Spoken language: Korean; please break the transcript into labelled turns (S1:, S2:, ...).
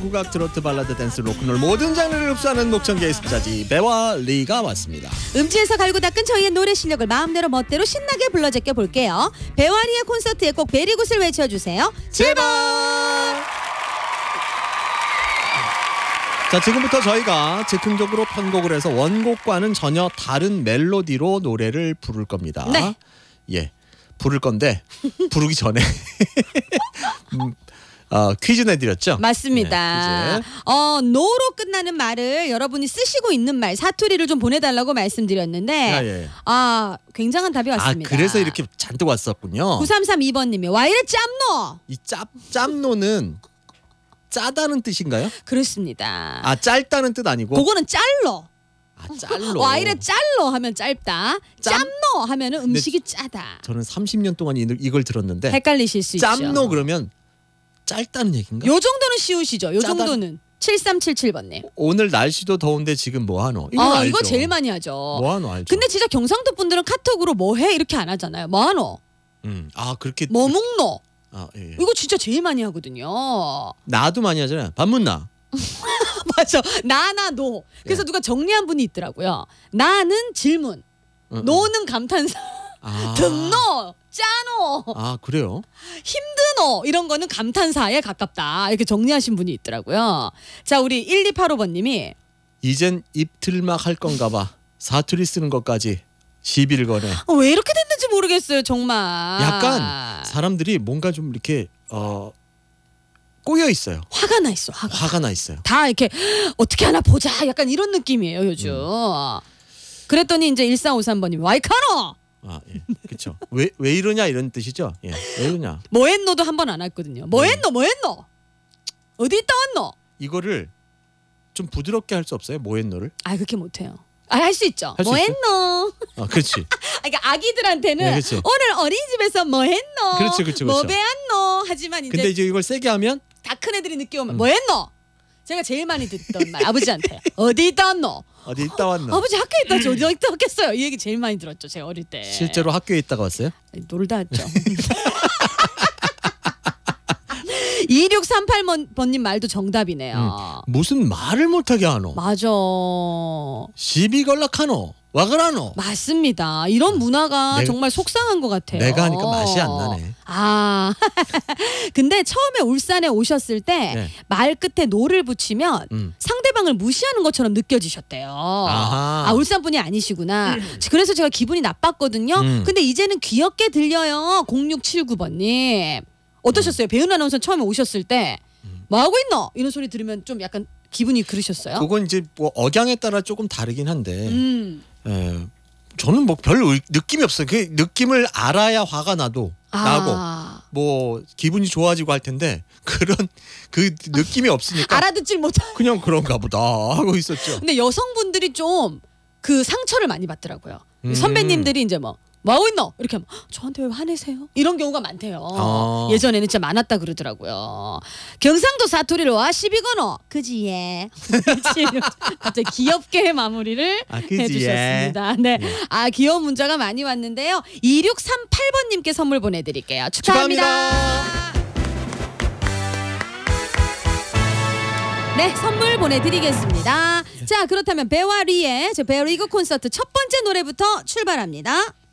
S1: 국악, 트로트, 발라드, 댄스, 로큰롤 모든 장르를 흡수하는 목청계의 습자지 배와 리가 왔습니다.
S2: 음치에서 갈고 닦은 저희의 노래 실력을 마음대로 멋대로 신나게 불러 제껴 볼게요. 배와 리의 콘서트에 꼭 베리굿을 외쳐주세요. 제발.
S1: 자, 지금부터 저희가 즉흥적으로 편곡을 해서 원곡과는 전혀 다른 멜로디로 노래를 부를 겁니다.
S2: 네.
S1: 예, 부를 건데 부르기 전에 퀴즈 내드렸죠?
S2: 맞습니다.
S1: 네, 퀴즈.
S2: 노로 끝나는 말을 여러분이 쓰시고 있는 말 사투리를 좀 보내달라고 말씀드렸는데 굉장한 답이 왔습니다.
S1: 그래서 이렇게 잔뜩 왔었군요.
S2: 9332번님이 와 이래 짬노.
S1: 이 짭노는 짜다는 뜻인가요?
S2: 그렇습니다.
S1: 짧다는 뜻 아니고?
S2: 그거는 짤로.
S1: 짤로.
S2: 와 이래 짤로 하면 짧다. 짬노 하면은 음식이 짜다.
S1: 저는 30년 동안 이걸 들었는데
S2: 헷갈리실 수 있죠.
S1: 짬노 그러면 짧다는 얘기인가?
S2: 요 정도는 쉬우시죠. 요
S1: 짜다.
S2: 정도는. 7377번님.
S1: 오늘 날씨도 더운데 지금 뭐 하노? 이거 알죠?
S2: 이거 제일 많이 하죠.
S1: 뭐 하노 알죠?
S2: 근데 진짜 경상도 분들은 카톡으로 뭐 해 이렇게 안 하잖아요. 뭐 하노?
S1: 그렇게
S2: 뭐 먹노?
S1: 예.
S2: 이거 진짜 제일 많이 하거든요.
S1: 나도 많이 하잖아요. 밥 묻나?
S2: 맞아. 나나 노. 그래서 누가 정리한 분이 있더라고요. 나는 질문. 노는 감탄사. 듣노. 짜노.
S1: 그래요?
S2: 힘드노. 이런 거는 감탄사에 가깝다. 이렇게 정리하신 분이 있더라고요. 자, 우리 1285번님이
S1: 이젠 입틀막 할 건가 봐. 사투리 쓰는 것까지 시비를 거네.
S2: 왜 이렇게 됐는지 모르겠어요. 정말.
S1: 약간 사람들이 뭔가 좀 이렇게 꼬여 있어요.
S2: 화가 나 있어.
S1: 화가 나 있어요.
S2: 다 이렇게 어떻게 하나 보자. 약간 이런 느낌이에요. 요즘. 그랬더니 이제 1453번님이 와이카노.
S1: 예. 그렇죠. 왜 이러냐 이런 뜻이죠. 예. 왜 이러냐.
S2: 뭐했노도 한 번 안 했거든요. 뭐했노 어디 있다 왔노.
S1: 이거를 좀 부드럽게 할 수 없어요? 뭐했노를?
S2: 그렇게 못해요. 할 수 있죠.
S1: 할 수
S2: 뭐했노.
S1: 그렇지.
S2: 그러니까 아기들한테는
S1: 네, 그치.
S2: 오늘 어린이집에서 뭐했노.
S1: 그렇지.
S2: 뭐 배웠노. 하지만 이제
S1: 근데 이제 이걸 세게 하면
S2: 다 큰 애들이 늦게 오면 뭐했노. 제가 제일 많이 듣던 말 아버지한테 어디 있다 왔노.
S1: 어디 있다 왔노.
S2: 아버지 학교에 있다 왔지. 어디 있다 왔겠어요. 이 얘기 제일 많이 들었죠. 제가 어릴 때.
S1: 실제로 학교에 있다가 왔어요?
S2: 놀다 왔죠. 2638번님 말도 정답이네요.
S1: 무슨 말을 못하게 하노.
S2: 맞아.
S1: 시비 걸락하노. 와그라노.
S2: 맞습니다. 이런 문화가 정말 속상한 것 같아요.
S1: 내가 하니까 맛이 안 나네.
S2: 근데 처음에 울산에 오셨을 때 말 끝에 노를 붙이면 상대방을 무시하는 것처럼 느껴지셨대요. 울산 분이 아니시구나. 그래서 제가 기분이 나빴거든요. 근데 이제는 귀엽게 들려요. 0679번님. 어떠셨어요? 배은 아나운서 처음에 오셨을 때 뭐 하고 있노? 이런 소리 들으면 좀 약간 기분이 그러셨어요?
S1: 그건 이제 뭐 억양에 따라 조금 다르긴 한데 저는 뭐 별 느낌이 없어요. 그 느낌을 알아야 화가 나고 뭐 기분이 좋아지고 할 텐데 그런 그 느낌이 없으니까
S2: 알아듣질 못하고
S1: 그냥 그런가 보다 하고 있었죠.
S2: 근데 여성분들이 좀 그 상처를 많이 받더라고요. 선배님들이 이제 뭐 하고 있노? 이렇게 하면 저한테 왜 화내세요? 이런 경우가 많대요. 예전에는 진짜 많았다 그러더라고요. 경상도 사투리로 와 시비거노 그지예. 갑자기 귀엽게 마무리를 해주셨습니다. 네, 귀여운 문자가 많이 왔는데요. 2638번님께 선물 보내드릴게요. 축하합니다. 네, 선물 보내드리겠습니다. 자, 그렇다면 배와 리의 배와 리그 콘서트 첫 번째 노래부터 출발합니다.